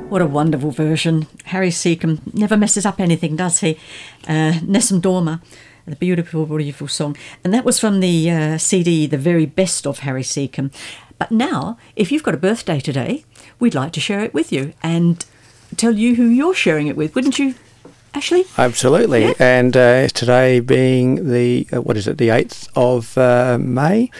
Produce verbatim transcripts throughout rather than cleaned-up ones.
What a wonderful version. Harry Secombe never messes up anything, does he? Uh, Nessun Dorma, the beautiful, beautiful song. And that was from the uh, C D, The Very Best of Harry Secombe. But now, if you've got a birthday today, we'd like to share it with you and tell you who you're sharing it with, wouldn't you, Ashley? Absolutely. Yeah. And uh, today being the, uh, what is it, the eighth of uh, May.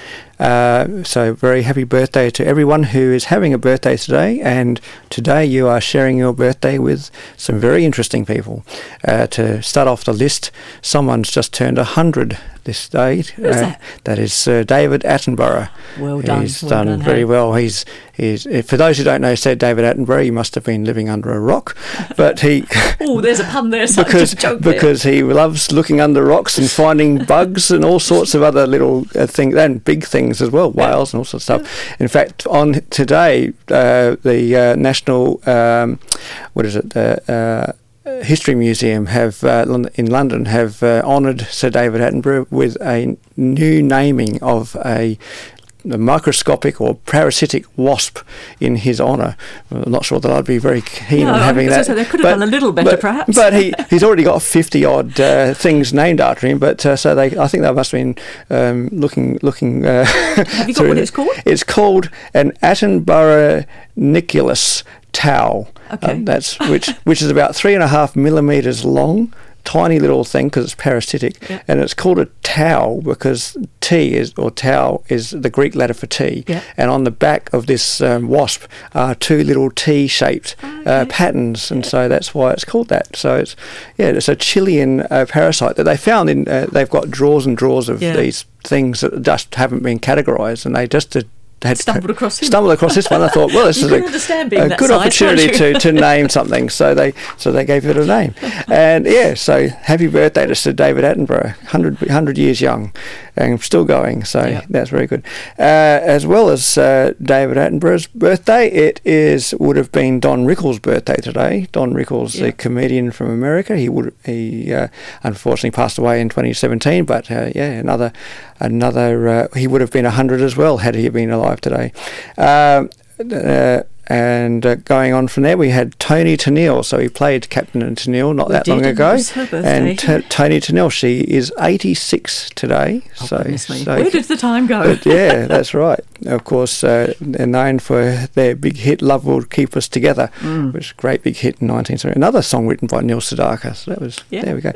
Uh, so very happy birthday to everyone who is having a birthday today. And today you are sharing your birthday with some very interesting people. Uh, to start off the list, someone's just turned one hundred this day. Who's uh, that? That is Sir David Attenborough. Well done. He's well done, done very hey? well. He's, he's, for those who don't know Sir David Attenborough, you must have been living under a rock. But he... Oh, there's a pun there. So because joke there. because he loves looking under rocks and finding bugs and all sorts of other little uh, things, and big things as well, whales and all sorts of stuff. In fact, on today, uh, the uh, National, um, what is it, uh, uh, History Museum have uh, in London have uh, honoured Sir David Attenborough with a new naming of a a microscopic or parasitic wasp in his honour. I'm not sure that I'd be very keen no, on having that. They could have but, done a little better, but, perhaps. But he, he's already got fifty odd uh, things named after him. But uh, so they, I think they must have been um, looking, looking. Uh, have you got what it's called? It's called an Attenborough Niculus tau. Okay. Uh, that's which which is about three and a half millimetres long. Tiny little thing because it's parasitic, yep. and it's called a tau because T is or tau is the Greek letter for T, yep. and on the back of this um, wasp are two little T-shaped okay. uh, patterns, and yep. so that's why it's called that. So it's yeah, it's a Chilean uh, parasite that they found in. Uh, they've got drawers and drawers of yeah. these things that just haven't been categorised, and they just did. Had stumbled across him. Stumbled across this one. I thought, well, this you is couldn't a, understand being a that good size, opportunity can't you? to, to name something. So they so they gave it a name. And yeah, so happy birthday to Sir David Attenborough, one hundred, one hundred years young and still going. So yeah. that's very good. Uh, as well as uh, David Attenborough's birthday, it is would have been Don Rickles' birthday today. Don Rickles, yeah. the comedian from America. He would he uh, unfortunately passed away in twenty seventeen, but uh, yeah, another another uh, he would have been one hundred as well had he been alive today. Uh, uh, and uh, going on from there, we had Toni Tennille. So he played Captain Tennille not we that did, long and ago. it was her birthday. And t- Toni Tennille, she is eighty-six today. Oh, so, goodness me. so Where did the time go? but yeah, that's right. Of course, uh, they're known for their big hit "Love Will Keep Us Together," mm. which was a great big hit in nineteen seventy. Another song written by Neil Sedaka. So that was yeah, there we go.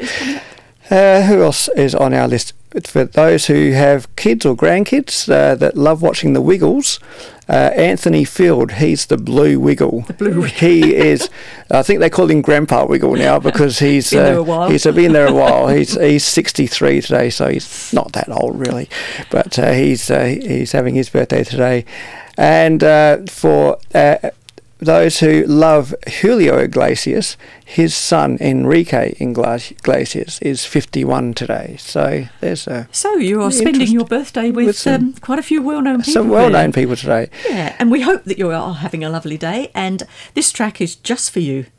Uh, who else is on our list? For those who have kids or grandkids uh, that love watching the Wiggles, uh, Anthony Field, he's the Blue Wiggle. The Blue Wiggle. He is, I think they call him Grandpa Wiggle now because he's been uh, there a while. he's been there a while. He's he's sixty-three today, so he's not that old really, but uh, he's uh, he's having his birthday today, and uh, for. Uh, Those who love Julio Iglesias, his son Enrique Iglesias is fifty-one today. So there's a so you are spending your birthday with, with some, um, quite a few well-known people. Some well-known there. people today. Yeah, and we hope that you are having a lovely day. And this track is just for you.